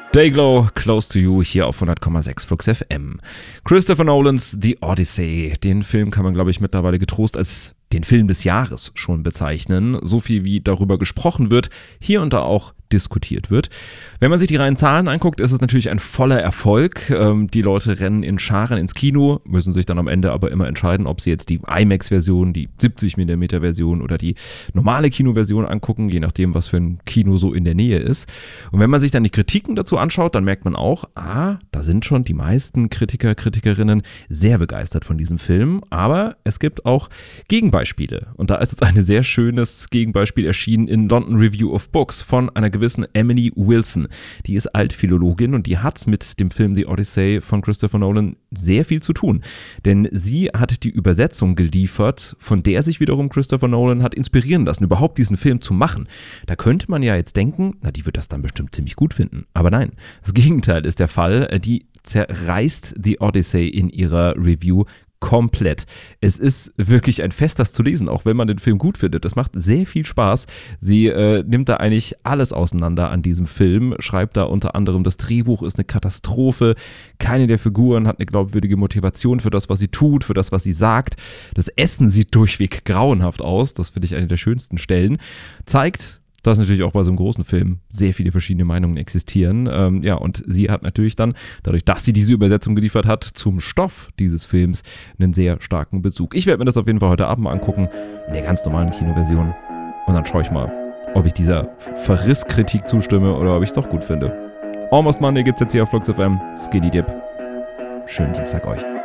Dayglow, Close to You, hier auf 100,6 Flux FM. Christopher Nolans The Odyssey. Den Film kann man, glaube ich, mittlerweile getrost als den Film des Jahres schon bezeichnen. So viel wie darüber gesprochen wird, hier und da auch diskutiert wird. Wenn man sich die reinen Zahlen anguckt, ist es natürlich ein voller Erfolg. Die Leute rennen in Scharen ins Kino, müssen sich dann am Ende aber immer entscheiden, ob sie jetzt die IMAX-Version, die 70mm-Version oder die normale Kinoversion angucken, je nachdem, was für ein Kino so in der Nähe ist. Und wenn man sich dann die Kritiken dazu anschaut, dann merkt man auch, da sind schon die meisten Kritiker, Kritikerinnen sehr begeistert von diesem Film. Aber es gibt auch Gegenbeispiele. Und da ist jetzt ein sehr schönes Gegenbeispiel erschienen in London Review of Books von einer gewissen Emily Wilson. Die ist Altphilologin und die hat mit dem Film The Odyssey von Christopher Nolan sehr viel zu tun. Denn sie hat die Übersetzung geliefert, von der sich wiederum Christopher Nolan hat inspirieren lassen, überhaupt diesen Film zu machen. Da könnte man ja jetzt denken, die wird das dann bestimmt ziemlich gut finden. Aber nein, das Gegenteil ist der Fall. Die zerreißt The Odyssey in ihrer Review komplett. Es ist wirklich ein Fest, das zu lesen, auch wenn man den Film gut findet. Das macht sehr viel Spaß. Sie nimmt da eigentlich alles auseinander an diesem Film, schreibt da unter anderem, das Drehbuch ist eine Katastrophe, keine der Figuren hat eine glaubwürdige Motivation für das, was sie tut, für das, was sie sagt. Das Essen sieht durchweg grauenhaft aus, das finde ich eine der schönsten Stellen. Zeigt, dass natürlich auch bei so einem großen Film sehr viele verschiedene Meinungen existieren. Und sie hat natürlich dann, dadurch, dass sie diese Übersetzung geliefert hat, zum Stoff dieses Films einen sehr starken Bezug. Ich werde mir das auf jeden Fall heute Abend mal angucken, in der ganz normalen Kinoversion. Und dann schaue ich mal, ob ich dieser Verrisskritik zustimme oder ob ich es doch gut finde. Almost Monday gibt's jetzt hier auf Flux FM. Skinny Dip. Schönen Dienstag euch.